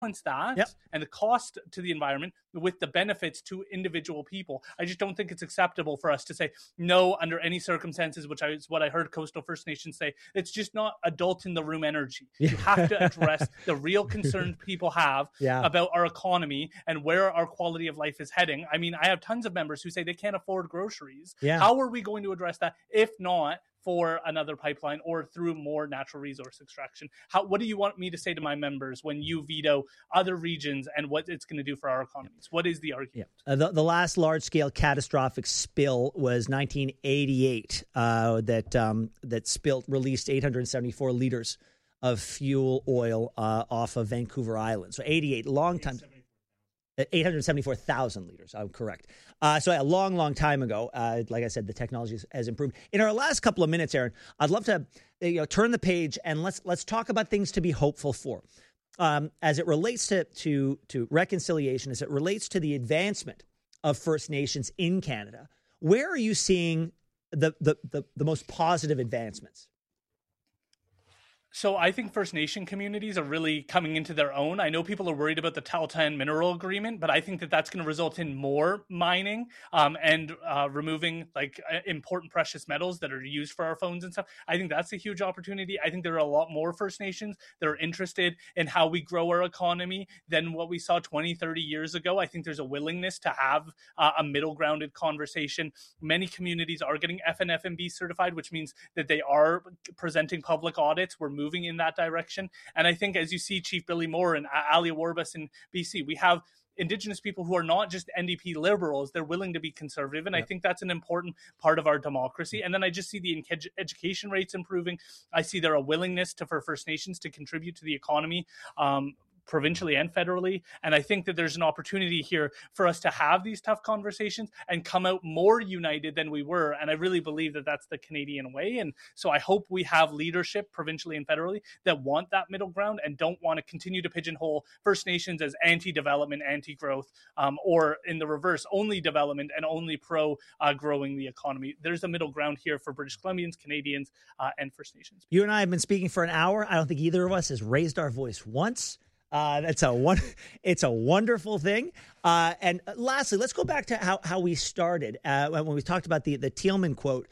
that and the cost to the environment with the benefits to individual people. I just don't think it's acceptable for us to say no under any circumstances, which is what I heard Coastal First Nations say. It's just not adult in the room energy. You have to address the real concerns people have about our economy and where our quality of life is heading. I mean, I have tons of members who say they can't afford groceries. How are we going to address that if not for another pipeline or through more natural resource extraction? What do you want me to say to my members when you veto other regions and what it's going to do for our economies? What is the argument? The last large-scale catastrophic spill was 1988 that released 874 liters of fuel oil off of Vancouver Island. So 88, long time. 874,000 liters. I'm correct. So a long time ago. Like I said, the technology has improved. In our last couple of minutes, Aaron, I'd love to turn the page and let's talk about things to be hopeful for, as it relates to reconciliation, as it relates to the advancement of First Nations in Canada. Where are you seeing the most positive advancements? So I think First Nation communities are really coming into their own. I know people are worried about the Tahltan Mineral Agreement, but I think that that's going to result in more mining and removing important precious metals that are used for our phones and stuff. I think that's a huge opportunity. I think there are a lot more First Nations that are interested in how we grow our economy than what we saw 20, 30 years ago. I think there's a willingness to have a middle-grounded conversation. Many communities are getting FNFMB certified, which means that they are presenting public audits. We're moving in that direction. And I think as you see Chief Billy Moore and Ali Warbus in BC, we have Indigenous people who are not just NDP liberals, they're willing to be conservative. And I think that's an important part of our democracy. And then I just see the education rates improving. I see there a willingness for First Nations to contribute to the economy, provincially and federally. And I think that there's an opportunity here for us to have these tough conversations and come out more united than we were. And I really believe that that's the Canadian way. And so I hope we have leadership provincially and federally that want that middle ground and don't want to continue to pigeonhole First Nations as anti-development, anti-growth, or in the reverse, only development and only pro-growing the economy. There's a middle ground here for British Columbians, Canadians, and First Nations. You and I have been speaking for an hour. I don't think either of us has raised our voice once. It's a wonderful thing. And lastly, let's go back to how we started when we talked about the Thielman quote.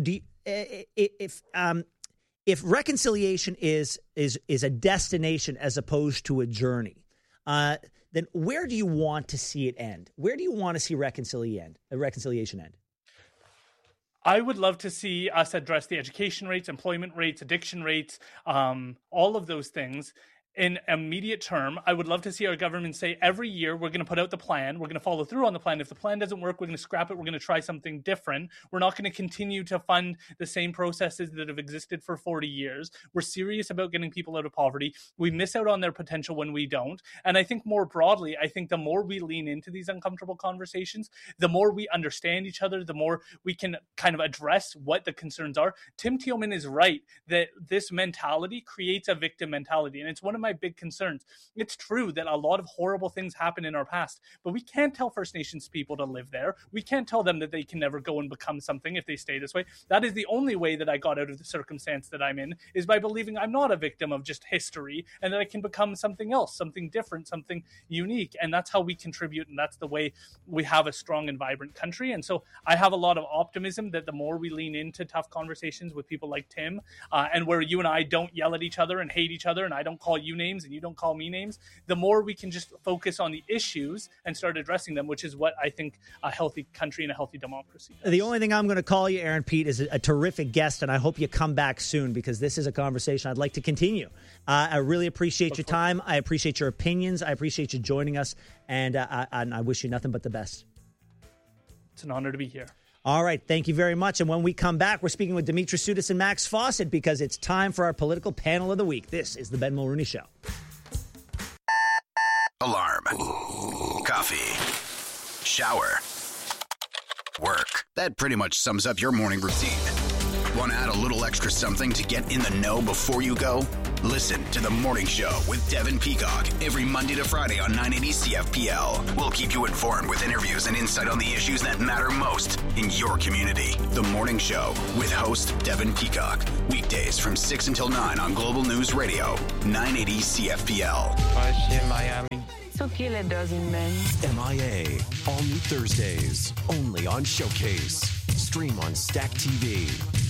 If reconciliation is a destination as opposed to a journey, then where do you want to see it end? Where do you want to see reconciliation end? I would love to see us address the education rates, employment rates, addiction rates, all of those things. In immediate term, I would love to see our government say every year we're going to put out the plan. We're going to follow through on the plan. If the plan doesn't work, we're going to scrap it. We're going to try something different. We're not going to continue to fund the same processes that have existed for 40 years. We're serious about getting people out of poverty. We miss out on their potential when we don't. And I think more broadly, I think the more we lean into these uncomfortable conversations, the more we understand each other, the more we can kind of address what the concerns are. Tim Thielman is right that this mentality creates a victim mentality. And it's one of my big concerns. It's true that a lot of horrible things happen in our past, but we can't tell First Nations people to live there. We can't tell them that they can never go and become something if they stay this way. That is the only way that I got out of the circumstance that I'm in, is by believing I'm not a victim of just history and that I can become something else, something different, something unique. And that's how we contribute. And that's the way we have a strong and vibrant country. And so I have a lot of optimism that the more we lean into tough conversations with people like Tim, and where you and I don't yell at each other and hate each other, and I don't call you names and you don't call me names, the more we can just focus on the issues and start addressing them, which is what I think a healthy country and a healthy democracy does. The only thing I'm going to call you, Aaron Peat, is a terrific guest, and I hope you come back soon because this is a conversation I'd like to continue. I really appreciate your time. I appreciate your opinions. I appreciate you joining us, and I wish you nothing but the best. It's an honor to be here. All right. Thank you very much. And when we come back, we're speaking with Dimitri Soudis and Max Fawcett because it's time for our political panel of the week. This is the Ben Mulrooney Show. Alarm. Coffee. Shower. Work. That pretty much sums up your morning routine. Want to add a little extra something to get in the know before you go? Listen to The Morning Show with Devin Peacock every Monday to Friday on 980 CFPL. We'll keep you informed with interviews and insight on the issues that matter most in your community. The Morning Show with host Devin Peacock. Weekdays from 6 until 9 on Global News Radio, 980 CFPL. In Miami. So kill a dozen men. MIA. All new Thursdays. Only on Showcase. Stream on Stack TV.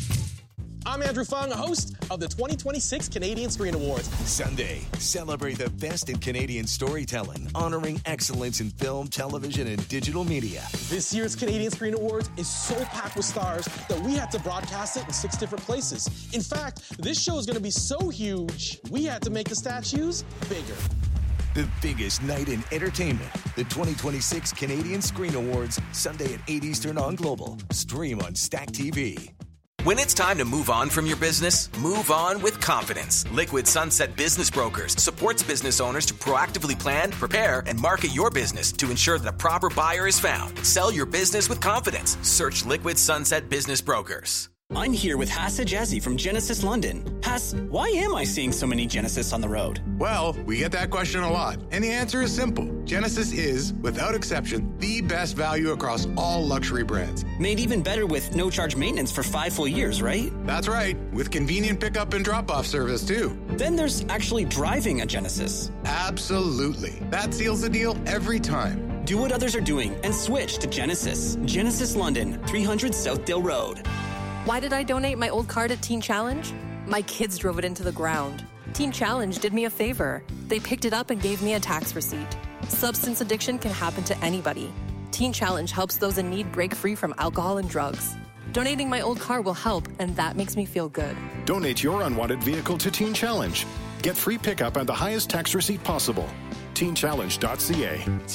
I'm Andrew Fung, host of the 2026 Canadian Screen Awards. Sunday, celebrate the best in Canadian storytelling, honoring excellence in film, television, and digital media. This year's Canadian Screen Awards is so packed with stars that we had to broadcast it in 6 different places. In fact, this show is going to be so huge, we had to make the statues bigger. The biggest night in entertainment, the 2026 Canadian Screen Awards, Sunday at 8 Eastern on Global. Stream on Stack TV. When it's time to move on from your business, move on with confidence. Liquid Sunset Business Brokers supports business owners to proactively plan, prepare, and market your business to ensure that a proper buyer is found. Sell your business with confidence. Search Liquid Sunset Business Brokers. I'm here with Hassa Jazzy from Genesis London. Hass, why am I seeing so many Genesis on the road? Well, we get that question a lot, and the answer is simple. Genesis is, without exception, the best value across all luxury brands. Made even better with no-charge maintenance for 5 full years, right? That's right, with convenient pickup and drop-off service, too. Then there's actually driving a Genesis. Absolutely. That seals the deal every time. Do what others are doing and switch to Genesis. Genesis London, 300 Southdale Road. Why did I donate my old car to Teen Challenge? My kids drove it into the ground. Teen Challenge did me a favor. They picked it up and gave me a tax receipt. Substance addiction can happen to anybody. Teen Challenge helps those in need break free from alcohol and drugs. Donating my old car will help, and that makes me feel good. Donate your unwanted vehicle to Teen Challenge. Get free pickup and the highest tax receipt possible. TeenChallenge.ca.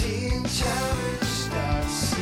TeenChallenge.ca.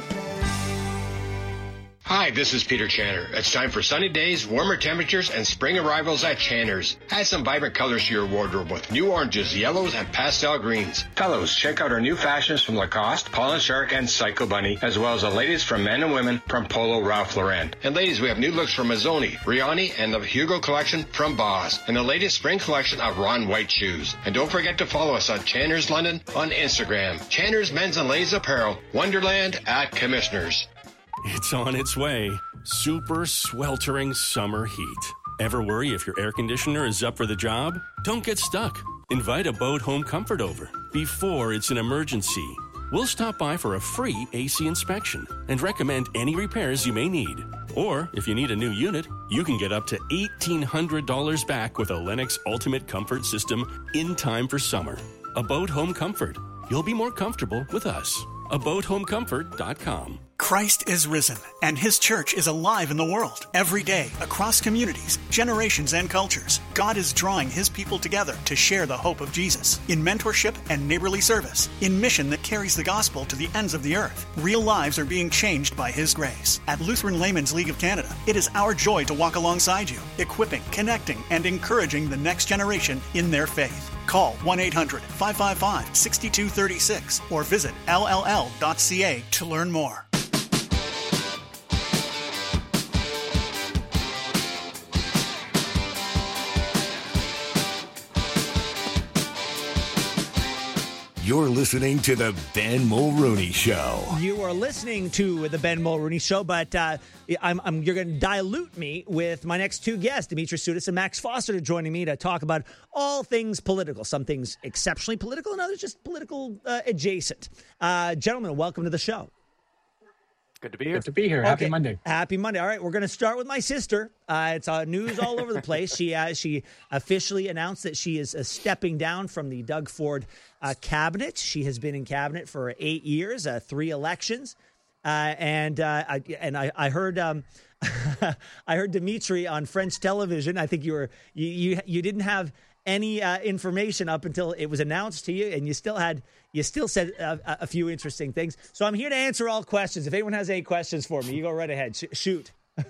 Hi, this is Peter Channer. It's time for sunny days, warmer temperatures, and spring arrivals at Channer's. Add some vibrant colors to your wardrobe with new oranges, yellows, and pastel greens. Fellows, check out our new fashions from Lacoste, Paul & Shark, and Psycho Bunny, as well as the latest from men and women from Polo Ralph Lauren. And ladies, we have new looks from Mazzoni, Riani, and the Hugo collection from Boss, and the latest spring collection of Ron White shoes. And don't forget to follow us on Channer's London on Instagram. Channer's Men's and Ladies Apparel, Wonderland at Commissioners. It's on its way. Super sweltering summer heat. Ever worry if your air conditioner is up for the job? Don't get stuck. Invite Abode Home Comfort over before it's an emergency. We'll stop by for a free AC inspection and recommend any repairs you may need. Or, if you need a new unit, you can get up to $1,800 back with a Lennox Ultimate Comfort System in time for summer. Abode Home Comfort. You'll be more comfortable with us. AbodeHomeComfort.com. Christ is risen, and His church is alive in the world. Every day, across communities, generations, and cultures, God is drawing His people together to share the hope of Jesus in mentorship and neighborly service, in mission that carries the gospel to the ends of the earth. Real lives are being changed by His grace. At Lutheran Laymen's League of Canada, it is our joy to walk alongside you, equipping, connecting, and encouraging the next generation in their faith. Call 1-800-555-6236 or visit lll.ca to learn more. You're listening to the Ben Mulrooney Show. You are listening to the Ben Mulrooney Show, but you're going to dilute me with my next two guests, Dimitri Soudis and Max Foster, joining me to talk about all things political. Some things exceptionally political and others just political adjacent. Gentlemen, welcome to the show. Good to be here. Good to be here. Happy Monday. Happy Monday. All right, we're going to start with my sister. It's news all over the place. She officially announced that she is stepping down from the Doug Ford cabinet. She has been in cabinet for 8 years, 3 elections, and I heard I heard Dimitri on French television. I think you didn't have any information up until it was announced to you, and you still said a few interesting things. So I'm here to answer all questions. If anyone has any questions for me, you go right ahead. Shoot.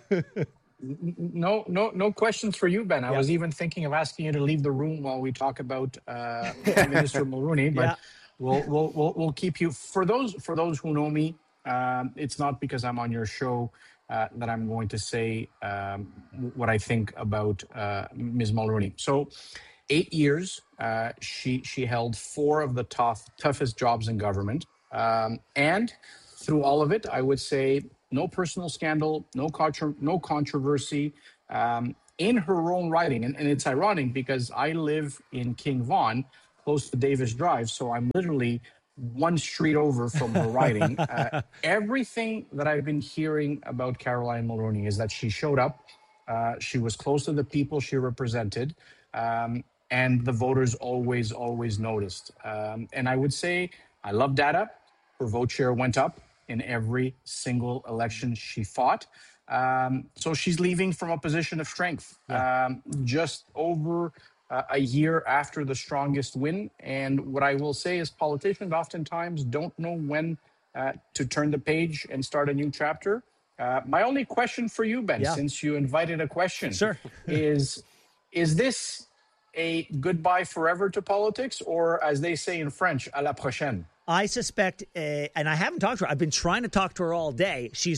No questions for you, Ben. I was even thinking of asking you to leave the room while we talk about Prime Minister Mulroney, but we'll keep you. For those who know me, it's not because I'm on your show that I'm going to say what I think about Ms. Mulroney. So 8 years, she held 4 of the toughest jobs in government. And through all of it, I would say no personal scandal, no controversy, in her own writing. And it's ironic because I live in King Vaughan, close to Davis Drive, so I'm literally one street over from her writing. Everything that I've been hearing about Caroline Mulroney is that she showed up, she was close to the people she represented, and the voters always noticed. And I would say I love data. Her vote share went up in every single election she fought. So she's leaving from a position of strength, just over a year after the strongest win. And what I will say is politicians oftentimes don't know when to turn the page and start a new chapter. My only question for you, Ben, since you invited a question, is this a goodbye forever to politics, or as they say in French, à la prochaine? I suspect, and I haven't talked to her. I've been trying to talk to her all day. She's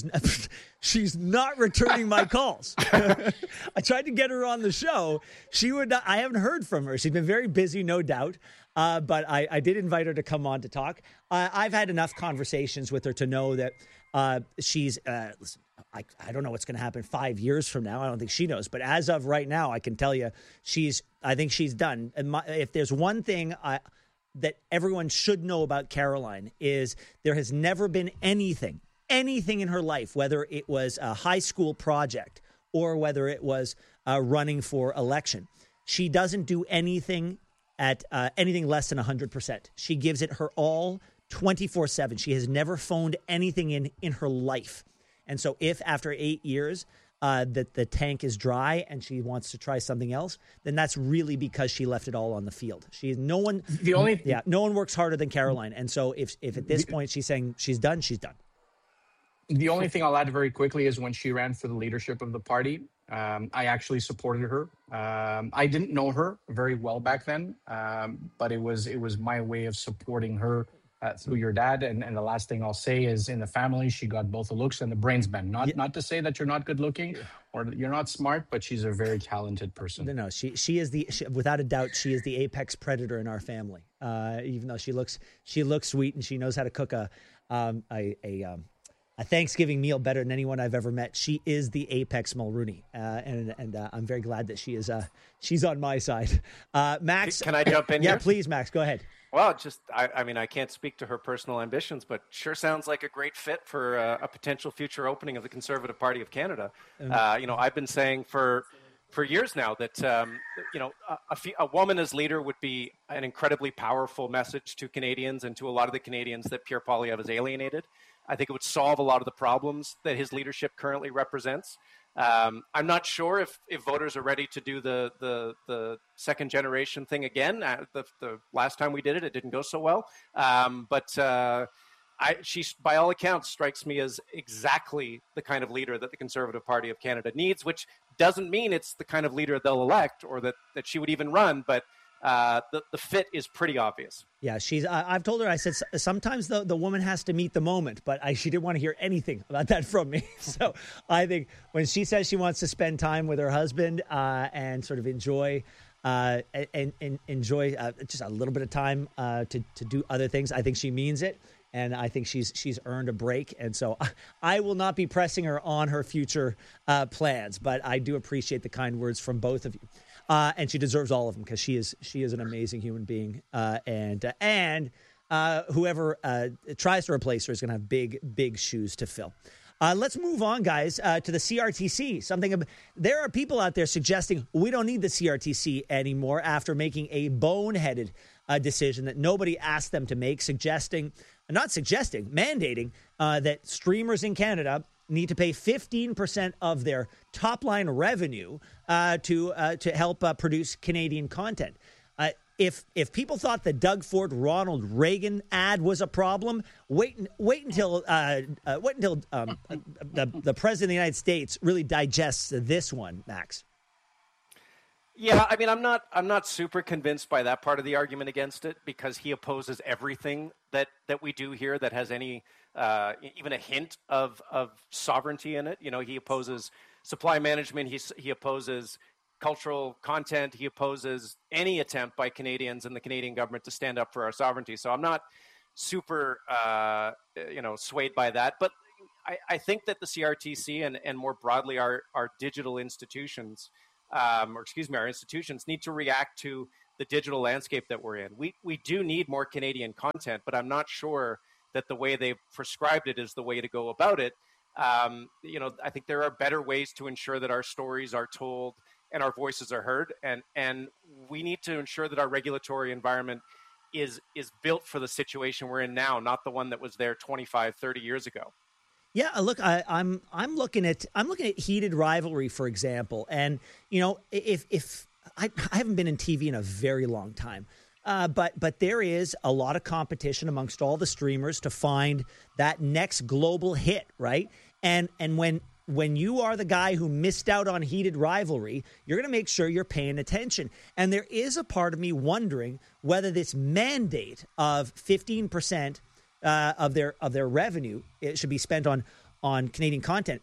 not returning my calls. I tried to get her on the show. She would not, I haven't heard from her. She's been very busy, no doubt. But I did invite her to come on to talk. I've had enough conversations with her to know that she's, listen, I don't know what's going to happen 5 years from now. I don't think she knows. But as of right now, I can tell you I think she's done. And if there's one thing that everyone should know about Caroline is there has never been anything in her life, whether it was a high school project or whether it was running for election. She doesn't do anything at anything less than 100%. She gives it her all 24/7. She has never phoned anything in her life. And so if after 8 years that the tank is dry and she wants to try something else, then that's really because she left it all on the field. No one works harder than Caroline. And so if at this point she's saying she's done, she's done. The only thing I'll add very quickly is when she ran for the leadership of the party, I actually supported her. I didn't know her very well back then, but it was my way of supporting her through your dad. And the last thing I'll say is in the family, she got both the looks and the brains, Ben. Not to say that you're not good looking or you're not smart, but she's a very talented person. No, she is without a doubt, she is the apex predator in our family. Even though she looks sweet and she knows how to cook a Thanksgiving meal better than anyone I've ever met. She is the apex Mulroney, and I'm very glad that she's on my side. Max, can I jump in? Yeah, please, Max, go ahead. Well, I mean, I can't speak to her personal ambitions, but sure sounds like a great fit for a potential future opening of the Conservative Party of Canada. I've been saying for years now that a woman as leader would be an incredibly powerful message to Canadians and to a lot of the Canadians that Pierre Poilievre has alienated. I think it would solve a lot of the problems that his leadership currently represents. I'm not sure if voters are ready to do the second generation thing again. The last time we did it, it didn't go so well. But she, by all accounts, strikes me as exactly the kind of leader that the Conservative Party of Canada needs, which doesn't mean it's the kind of leader they'll elect or that she would even run, but the fit is pretty obvious. Yeah, I've told her, I said, sometimes the woman has to meet the moment, but she didn't want to hear anything about that from me. So I think when she says she wants to spend time with her husband and sort of enjoy just a little bit of time to do other things, I think she means it. And I think she's earned a break. And so I will not be pressing her on her future plans, but I do appreciate the kind words from both of you. And she deserves all of them because she is an amazing human being. And whoever tries to replace her is going to have big shoes to fill. Let's move on, guys, to the CRTC. There are people out there suggesting we don't need the CRTC anymore after making a boneheaded decision that nobody asked them to make, mandating that streamers in Canada need to pay 15% of their top-line revenue to help produce Canadian content. If people thought the Doug Ford Ronald Reagan ad was a problem, wait until the president of the United States really digests this one, Max. Yeah, I mean, I'm not super convinced by that part of the argument against it because he opposes everything that we do here that has any even a hint of sovereignty in it. You know, he opposes supply management. He opposes cultural content. He opposes any attempt by Canadians and the Canadian government to stand up for our sovereignty. So I'm not super, swayed by that. But I think that the CRTC and more broadly our digital institutions, our institutions need to react to the digital landscape that we're in. We do need more Canadian content, but I'm not sure that the way they've prescribed it is the way to go about it. I think there are better ways to ensure that our stories are told and our voices are heard. And we need to ensure that our regulatory environment is built for the situation we're in now, not the one that was there 25, 30 years ago. Yeah, look, I'm looking at Heated Rivalry, for example, and if I haven't been in TV in a very long time, but there is a lot of competition amongst all the streamers to find that next global hit, right? And when you are the guy who missed out on Heated Rivalry, you're going to make sure you're paying attention. And there is a part of me wondering whether this mandate of 15% of their revenue it should be spent on Canadian content.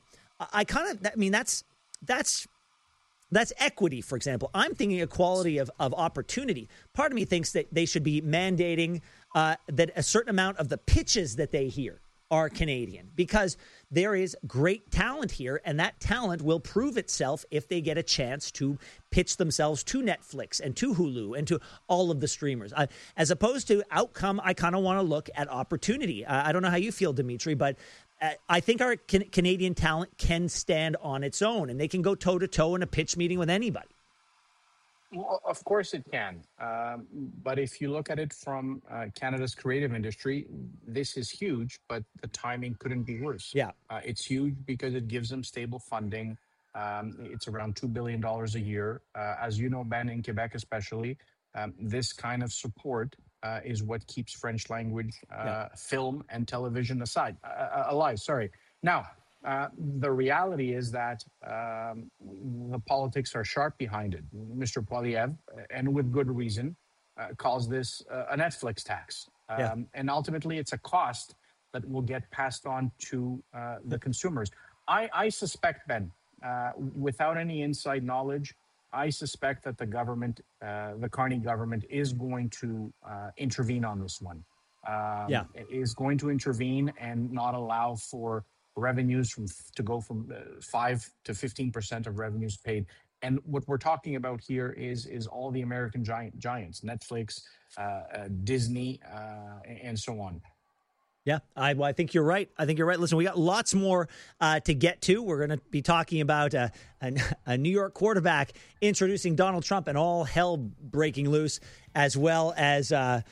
That's equity, for example. I'm thinking equality of opportunity. Part of me thinks that they should be mandating that a certain amount of the pitches that they hear are Canadian, because there is great talent here, and that talent will prove itself if they get a chance to pitch themselves to Netflix and to Hulu and to all of the streamers. As opposed to outcome, I kind of want to look at opportunity. I don't know how you feel, Dimitri, but I think our Canadian talent can stand on its own, and they can go toe-to-toe in a pitch meeting with anybody. Well, of course it can. But if you look at it from Canada's creative industry, this is huge, but the timing couldn't be worse. Yeah. It's huge because it gives them stable funding. It's around $2 billion a year. As you know, Ben, in Quebec especially, this kind of support is what keeps French language film and television alive. Now, the reality is that the politics are sharp behind it. Mr. Poilievre, and with good reason, calls this a Netflix tax. And ultimately, it's a cost that will get passed on to the consumers. I suspect, Ben, without any inside knowledge, I suspect that the government, the Carney government, is going to intervene on this one. Is going to intervene and not allow for revenues to go from 5 to 15% of revenues paid. And what we're talking about here is all the American giants, Netflix, Disney, and so on. Yeah, I think you're right. Listen, we got lots more to get to. We're going to be talking about a New York quarterback introducing Donald Trump and all hell breaking loose, as well as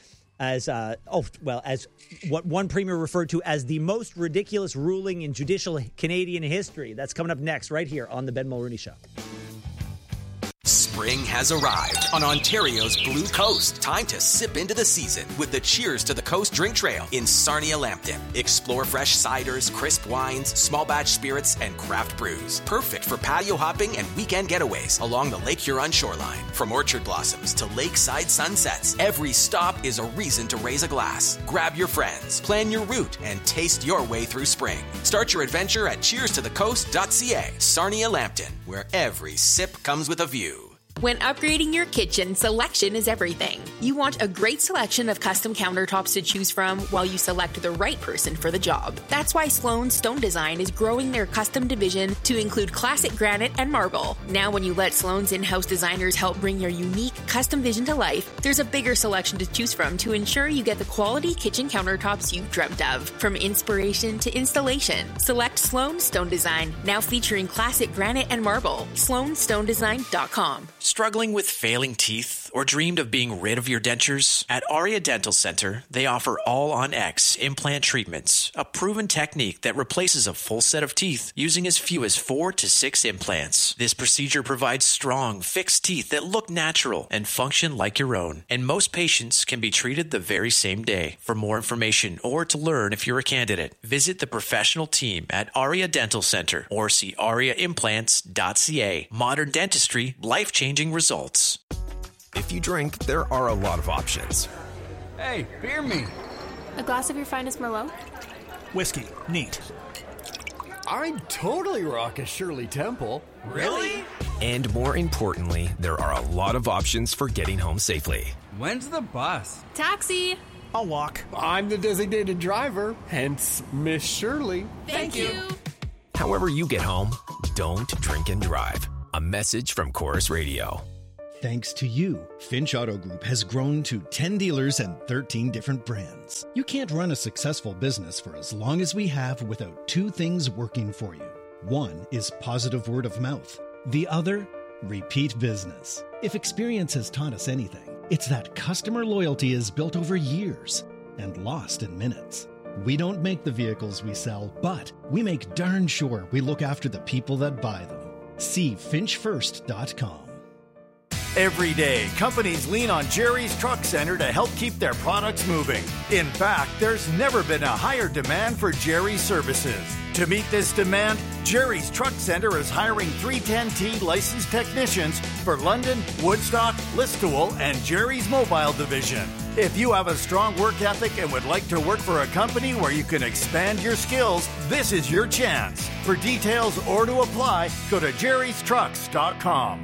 what one premier referred to as the most ridiculous ruling in judicial Canadian history. That's coming up next, right here on the Ben Mulroney Show. Spring has arrived on Ontario's Blue Coast. Time to sip into the season with the Cheers to the Coast drink trail in Sarnia-Lambton. Explore fresh ciders, crisp wines, small batch spirits, and craft brews. Perfect for patio hopping and weekend getaways along the Lake Huron shoreline. From orchard blossoms to lakeside sunsets, every stop is a reason to raise a glass. Grab your friends, plan your route, and taste your way through spring. Start your adventure at cheerstothecoast.ca. Sarnia-Lambton, where every sip comes with a view. When upgrading your kitchen, selection is everything. You want a great selection of custom countertops to choose from while you select the right person for the job. That's why Sloan Stone Design is growing their custom division to include classic granite and marble. Now, when you let Sloan's in-house designers help bring your unique custom vision to life, there's a bigger selection to choose from to ensure you get the quality kitchen countertops you've dreamt of. From inspiration to installation, select Sloan Stone Design, now featuring classic granite and marble. SloanStoneDesign.com. Struggling with failing teeth or dreamed of being rid of your dentures? At Aria Dental Center, they offer All-on-X implant treatments, a proven technique that replaces a full set of teeth using as few as 4 to 6 implants. This procedure provides strong, fixed teeth that look natural and function like your own. And most patients can be treated the very same day. For more information or to learn if you're a candidate, visit the professional team at Aria Dental Center or see ariaimplants.ca. Modern dentistry, life-changing results. If you drink, there are a lot of options. Hey, beer me. A glass of your finest Merlot? Whiskey. Neat. I'd totally rock a Shirley Temple. Really? And more importantly, there are a lot of options for getting home safely. When's the bus? Taxi. I'll walk. I'm the designated driver, hence Miss Shirley. Thank you. However you get home, don't drink and drive. A message from Chorus Radio. Thanks to you, Finch Auto Group has grown to 10 dealers and 13 different brands. You can't run a successful business for as long as we have without two things working for you. One is positive word of mouth. The other, repeat business. If experience has taught us anything, it's that customer loyalty is built over years and lost in minutes. We don't make the vehicles we sell, but we make darn sure we look after the people that buy them. See finchfirst.com. Every day, companies lean on Jerry's Truck Center to help keep their products moving. In fact, there's never been a higher demand for Jerry's services. To meet this demand, Jerry's Truck Center is hiring 310T licensed technicians for London, Woodstock, Listowel, and Jerry's Mobile Division. If you have a strong work ethic and would like to work for a company where you can expand your skills, this is your chance. For details or to apply, go to jerrystrucks.com.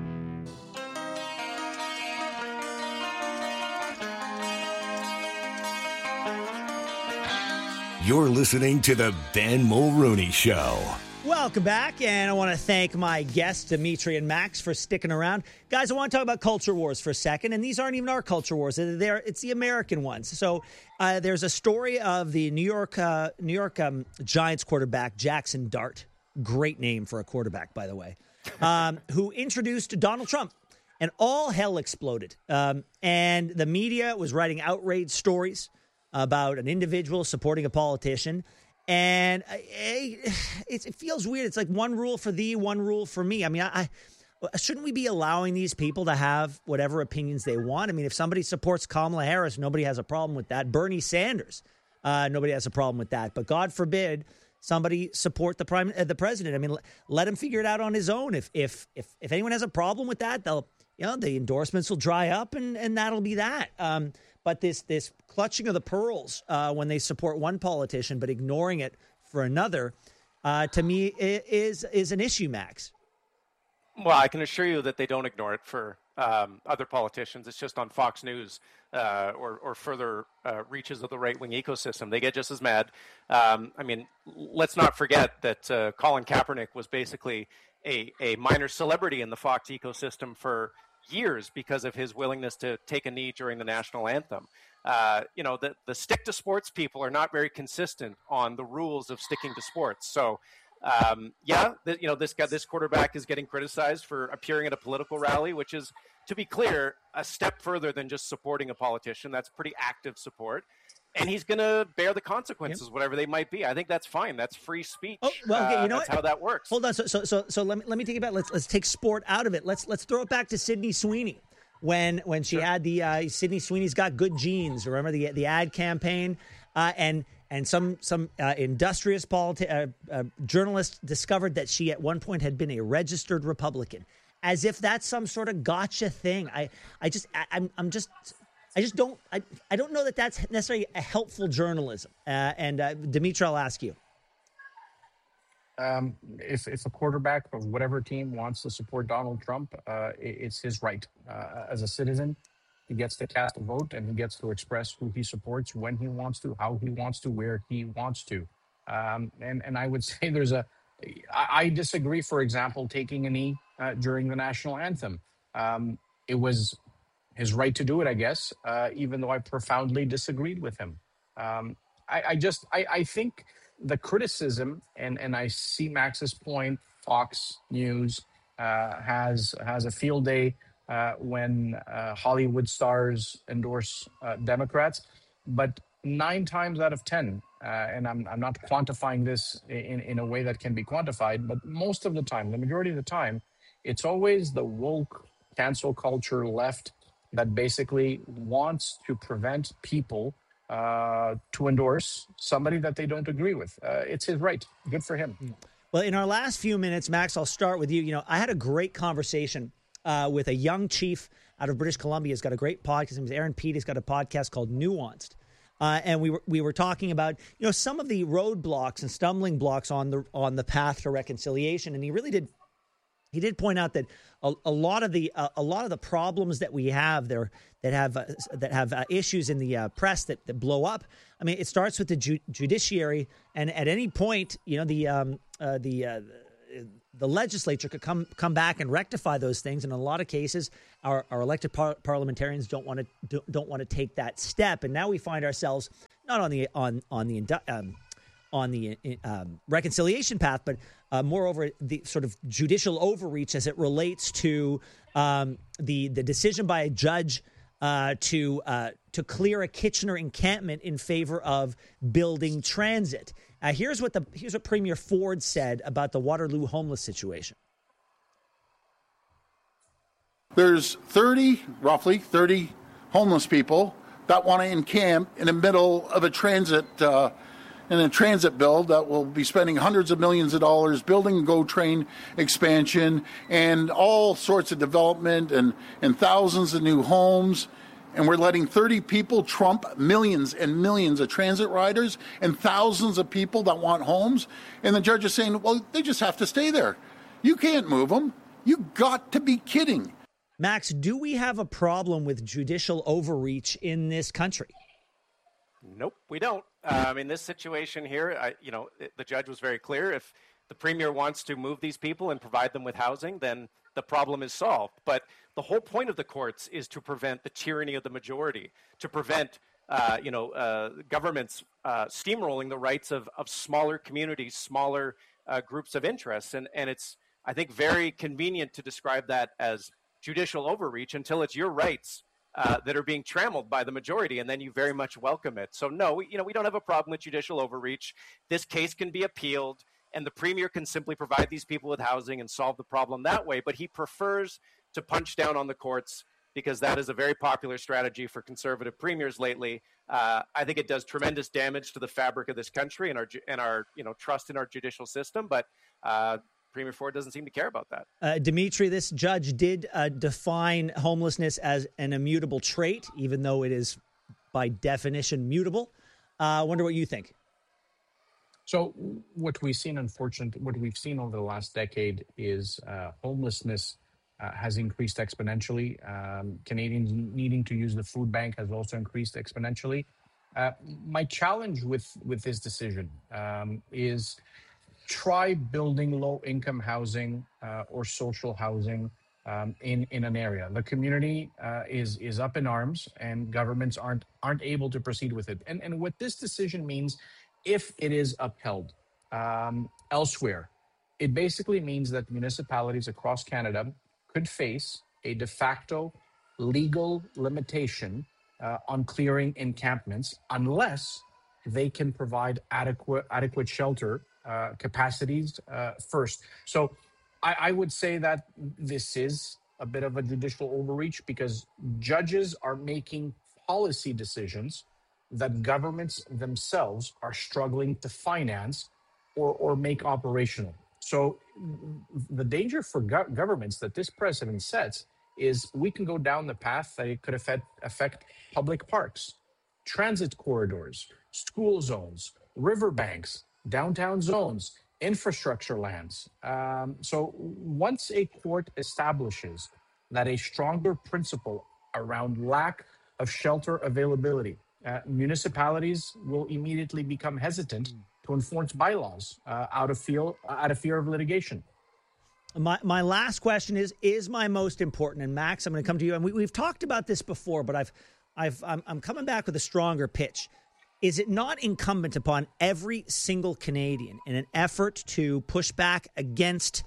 You're listening to the Ben Mulrooney Show. Welcome back, and I want to thank my guests, Dimitri and Max, for sticking around. Guys, I want to talk about culture wars for a second, and these aren't even our culture wars. It's the American ones. So there's a story of the New York Giants quarterback, Jackson Dart. Great name for a quarterback, by the way, who introduced Donald Trump. And all hell exploded. And the media was writing outrage stories about an individual supporting a politician. And it feels weird. It's like one rule for thee, one rule for me. I mean, shouldn't we be allowing these people to have whatever opinions they want? I mean, if somebody supports Kamala Harris, nobody has a problem with that. Bernie Sanders, nobody has a problem with that. But God forbid somebody support the president. I mean, let him figure it out on his own. If anyone has a problem with that, the endorsements will dry up, and that'll be that. But this clutching of the pearls when they support one politician but ignoring it for another, to me, is an issue, Max. Well, I can assure you that they don't ignore it for other politicians. It's just on Fox News or further reaches of the right-wing ecosystem. They get just as mad. I mean, let's not forget that Colin Kaepernick was basically a minor celebrity in the Fox ecosystem for years because of his willingness to take a knee during the national anthem. The stick to sports people are not very consistent on the rules of sticking to sports. So, this quarterback is getting criticized for appearing at a political rally, which is, to be clear, a step further than just supporting a politician. That's pretty active support. And he's going to bear the consequences, whatever they might be. I think that's fine. That's free speech. Oh, well, okay, that's how that works. Hold on. So let me take it back. Let's take sport out of it. Let's throw it back to Sydney Sweeney when she had the Sydney Sweeney's Got Good Genes. Remember the ad campaign and some industrious journalist discovered that she at one point had been a registered Republican, as if that's some sort of gotcha thing. I don't know that that's necessarily a helpful journalism. Dimitri, I'll ask you. If a quarterback of whatever team wants to support Donald Trump, it's his right. As a citizen, he gets to cast a vote and he gets to express who he supports, when he wants to, how he wants to, where he wants to. And I would say I disagree, for example, taking a knee during the national anthem. It was his right to do it, I guess, even though I profoundly disagreed with him. I think the criticism, and I see Max's point, Fox News has a field day when Hollywood stars endorse Democrats, but 9 times out of 10, and I'm not quantifying this in a way that can be quantified, but most of the time, the majority of the time, it's always the woke cancel culture left that basically wants to prevent people to endorse somebody that they don't agree with. It's his right. Good for him. Well, in our last few minutes, Max, I'll start with you. I had a great conversation with a young chief out of British Columbia. He's got a great podcast. His name is Aaron Pete. He's got a podcast called Nuanced. And we were talking about, some of the roadblocks and stumbling blocks on the path to reconciliation. And he really did He did point out that a lot of the problems that we have there that have issues in the press that blow up. I mean, it starts with the judiciary, and at any point, the legislature could come back and rectify those things. And in a lot of cases, our elected parliamentarians don't want to take that step. And now we find ourselves not on the reconciliation path, but moreover, the sort of judicial overreach as it relates to the decision by a judge to clear a Kitchener encampment in favor of building transit. Here's what Premier Ford said about the Waterloo homeless situation. There's roughly 30 homeless people that want to encamp in the middle of a transit build that will be spending hundreds of millions of dollars building a GO train expansion and all sorts of development and thousands of new homes. And we're letting 30 people trump millions and millions of transit riders and thousands of people that want homes. And the judge is saying, well, they just have to stay there. You can't move them. You got to be kidding. Max, do we have a problem with judicial overreach in this country? Nope, we don't. In this situation here, the judge was very clear. If the premier wants to move these people and provide them with housing, then the problem is solved. But the whole point of the courts is to prevent the tyranny of the majority, to prevent governments steamrolling the rights of smaller communities, smaller groups of interests. And it's, I think, very convenient to describe that as judicial overreach until it's your rights that are being trammeled by the majority, and then you very much welcome it. So no, we don't have a problem with judicial overreach. This case can be appealed, and the premier can simply provide these people with housing and solve the problem that way. But he prefers to punch down on the courts because that is a very popular strategy for conservative premiers lately. I think it does tremendous damage to the fabric of this country and our trust in our judicial system. But Premier Ford doesn't seem to care about that. Dimitri, this judge did define homelessness as an immutable trait, even though it is by definition mutable. I wonder what you think. So what we've seen over the last decade is homelessness has increased exponentially. Canadians needing to use the food bank has also increased exponentially. My challenge with this decision is try building low-income housing or social housing in an area. The community is up in arms, and governments aren't able to proceed with it. And what this decision means, if it is upheld elsewhere, it basically means that municipalities across Canada could face a de facto legal limitation on clearing encampments unless they can provide adequate shelter capacities first. So I would say that this is a bit of a judicial overreach because judges are making policy decisions that governments themselves are struggling to finance or make operational. So the danger for governments that this precedent sets is we can go down the path that it could affect public parks, transit corridors, school zones, riverbanks, downtown zones, infrastructure lands. So once a court establishes that a stronger principle around lack of shelter availability, municipalities will immediately become hesitant to enforce bylaws out of fear of litigation. My last question is my most important. And Max, I'm going to come to you. And we've talked about this before, but I'm coming back with a stronger pitch. Is it not incumbent upon every single Canadian in an effort to push back against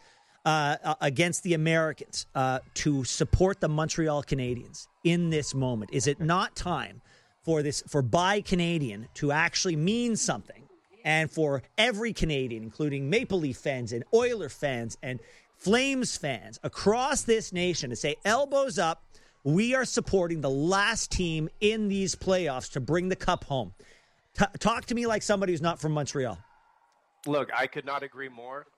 the Americans to support the Montreal Canadiens in this moment? Is it not time for Buy Canadian to actually mean something, and for every Canadian, including Maple Leaf fans and Oiler fans and Flames fans across this nation, to say, elbows up, we are supporting the last team in these playoffs to bring the cup home? Talk to me like somebody who's not from Montreal. Look, I could not agree more.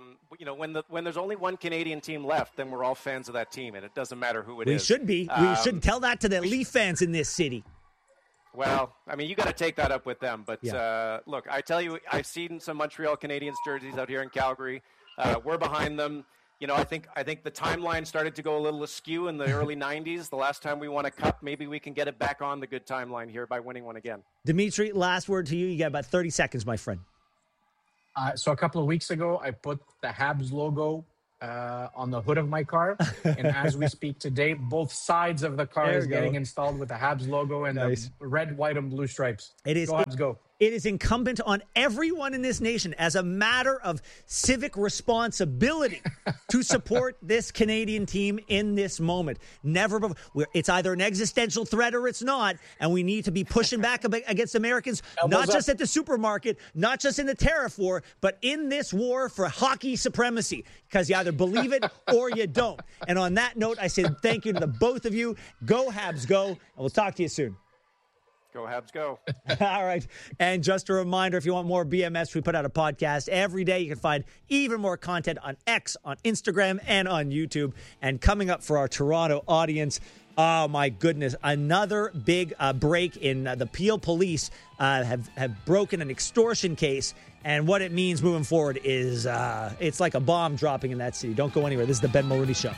When there's only one Canadian team left, then we're all fans of that team, and it doesn't matter who it is. We should be. We should tell that to the Leaf fans in this city. Well, I mean, you got to take that up with them. But look, I tell you, I've seen some Montreal Canadiens jerseys out here in Calgary. We're behind them. I think the timeline started to go a little askew in the early 90s. The last time we won a cup, maybe we can get it back on the good timeline here by winning one again. Dimitri, last word to you. You got about 30 seconds, my friend. So a couple of weeks ago, I put the Habs logo on the hood of my car. And as we speak today, both sides of the car is getting installed with the Habs logo and the red, white, and blue stripes. It is. Go Habs, go. It is incumbent on everyone in this nation as a matter of civic responsibility to support this Canadian team in this moment. It's either an existential threat or it's not, and we need to be pushing back against Americans, not just at the supermarket, not just in the tariff war, but in this war for hockey supremacy, because you either believe it or you don't. And on that note, I say thank you to the both of you. Go Habs, go, and we'll talk to you soon. Go Habs, go. All right. And just a reminder, if you want more BMS, we put out a podcast every day. You can find even more content on X, on Instagram, and on YouTube. And coming up for our Toronto audience, oh, my goodness, another big break in the Peel Police have broken an extortion case. And what it means moving forward is it's like a bomb dropping in that city. Don't go anywhere. This is the Ben Mulrooney Show.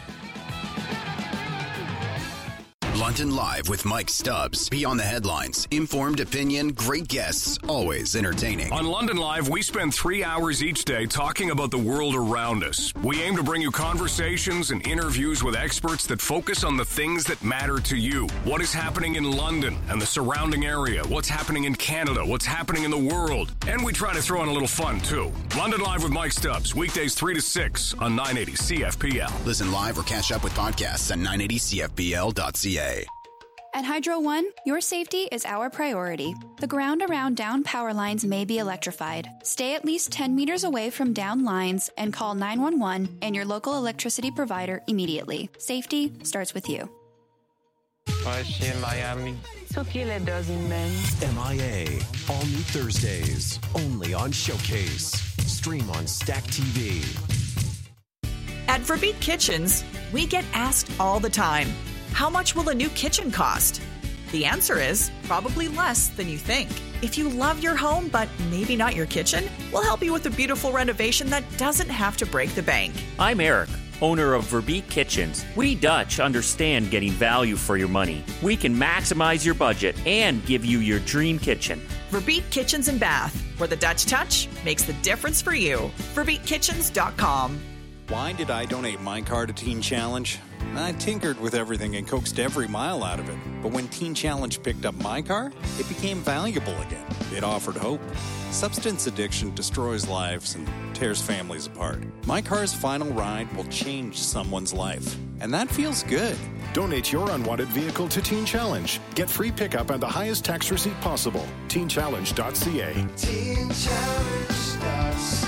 London Live with Mike Stubbs. Beyond the headlines. Informed opinion, great guests, always entertaining. On London Live, we spend 3 hours each day talking about the world around us. We aim to bring you conversations and interviews with experts that focus on the things that matter to you. What is happening in London and the surrounding area? What's happening in Canada? What's happening in the world? And we try to throw in a little fun, too. London Live with Mike Stubbs. Weekdays 3 to 6 on 980 CFPL. Listen live or catch up with podcasts at 980CFPL.ca. At Hydro One, your safety is our priority. The ground around down power lines may be electrified. Stay at least 10 meters away from down lines and call 911 and your local electricity provider immediately. Safety starts with you. In Miami. Took you a dozen men. MIA. All new Thursdays. Only on Showcase. Stream on Stack TV. At Verbeek Kitchens, we get asked all the time, how much will a new kitchen cost? The answer is probably less than you think. If you love your home, but maybe not your kitchen, we'll help you with a beautiful renovation that doesn't have to break the bank. I'm Eric, owner of Verbeek Kitchens. We Dutch understand getting value for your money. We can maximize your budget and give you your dream kitchen. Verbeek Kitchens and Bath, where the Dutch touch makes the difference for you. VerbeekKitchens.com. Why did I donate my car to Teen Challenge? I tinkered with everything and coaxed every mile out of it. But when Teen Challenge picked up my car, it became valuable again. It offered hope. Substance addiction destroys lives and tears families apart. My car's final ride will change someone's life. And that feels good. Donate your unwanted vehicle to Teen Challenge. Get free pickup and the highest tax receipt possible. TeenChallenge.ca. TeenChallenge.ca.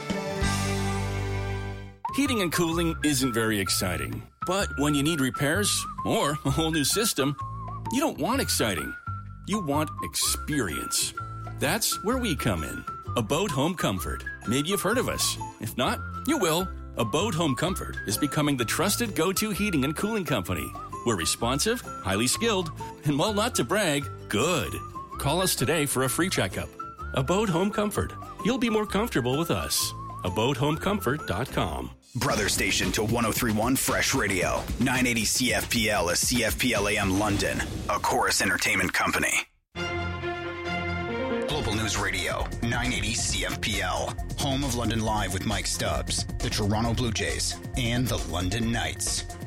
Heating and cooling isn't very exciting. But when you need repairs or a whole new system, you don't want exciting. You want experience. That's where we come in. Abode Home Comfort. Maybe you've heard of us. If not, you will. Abode Home Comfort is becoming the trusted go-to heating and cooling company. We're responsive, highly skilled, and while not to brag, good. Call us today for a free checkup. Abode Home Comfort. You'll be more comfortable with us. AbodeHomeComfort.com. Brother station to 103.1 Fresh Radio. 980 CFPL is CFPL AM London, a Chorus Entertainment company. Global News Radio, 980 CFPL. Home of London Live with Mike Stubbs, the Toronto Blue Jays, and the London Knights.